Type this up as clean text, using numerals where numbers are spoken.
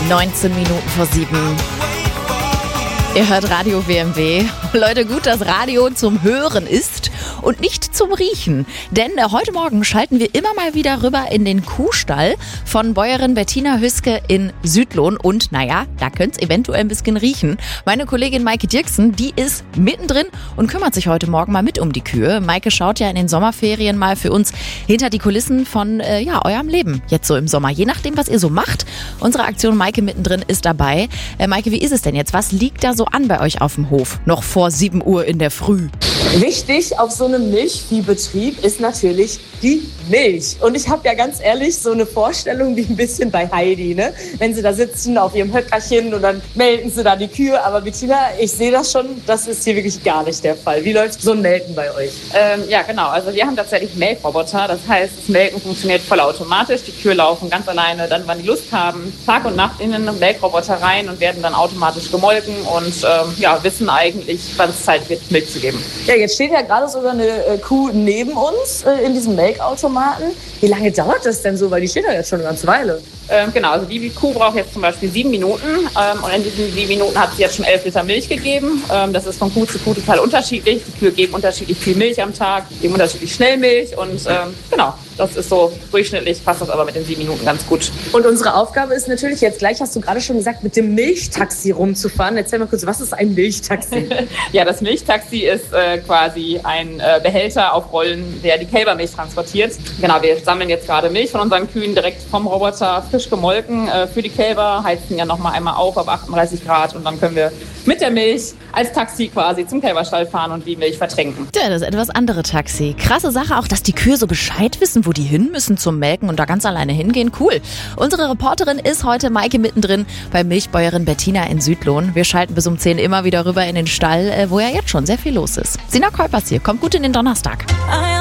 19 Minuten vor 7. Ihr hört Radio WMW. Leute, gut, dass Radio zum Hören ist und nicht zum Riechen. Denn heute Morgen schalten wir immer mal wieder rüber in den Kuhstall von Bäuerin Bettina Hüske in Südlohn. Und naja, da könnte es eventuell ein bisschen riechen. Meine Kollegin Maike Dirksen, die ist mittendrin und kümmert sich heute Morgen mal mit um die Kühe. Maike schaut ja in den Sommerferien mal für uns hinter die Kulissen von eurem Leben. Jetzt so im Sommer, je nachdem, was ihr so macht. Unsere Aktion Maike mittendrin ist dabei. Maike, wie ist es denn jetzt? Was liegt da so an bei euch auf dem Hof? Noch vor 7 Uhr in der Früh. Wichtig auf so einem Milchviehbetrieb ist natürlich die Milch. Und ich habe ja ganz ehrlich so eine Vorstellung wie ein bisschen bei Heidi, ne? Wenn sie da sitzen auf ihrem Höckerchen und dann melken sie da die Kühe. Aber Bettina, ich sehe das schon, das ist hier wirklich gar nicht der Fall. Wie läuft so ein Melken bei euch? Ja, genau. Also wir haben tatsächlich Melkroboter. Das heißt, das Melken funktioniert vollautomatisch. Die Kühe laufen ganz alleine, dann wann die Lust haben, Tag und Nacht in den Melkroboter rein und werden dann automatisch gemolken und wissen eigentlich, wann es Zeit wird, Milch zu geben. Ja, jetzt steht ja gerade sogar eine Kuh neben uns in diesem Melkautomaten. Wie lange dauert das denn so? Weil die steht ja jetzt schon eine ganze Weile. Genau, also die Kuh braucht jetzt zum Beispiel 7 Minuten und in diesen 7 Minuten hat sie jetzt schon 11 Liter Milch gegeben. Das ist von Kuh zu Kuh total unterschiedlich. Die Kühe geben unterschiedlich viel Milch am Tag, geben unterschiedlich schnell Milch und das ist so durchschnittlich, passt das aber mit den 7 Minuten ganz gut. Und unsere Aufgabe ist natürlich jetzt gleich, hast du gerade schon gesagt, mit dem Milchtaxi rumzufahren. Erzähl mal kurz, was ist ein Milchtaxi? Ja, das Milchtaxi ist quasi ein Behälter auf Rollen, der die Kälbermilch transportiert. Genau, wir sammeln jetzt gerade Milch von unseren Kühen direkt vom Roboter frisch gemolken für die Kälber, heizen ja nochmal einmal auf 38 Grad und dann können wir mit der Milch als Taxi quasi zum Kälberstall fahren und die Milch vertränken. Ja, das etwas andere Taxi. Krasse Sache auch, dass die Kühe so Bescheid wissen, wo die hin müssen zum Melken und da ganz alleine hingehen. Cool. Unsere Reporterin ist heute Maike mittendrin bei Milchbäuerin Bettina in Südlohn. Wir schalten bis um 10 immer wieder rüber in den Stall, wo ja jetzt schon sehr viel los ist. Sina Kuipers hier, kommt gut in den Donnerstag.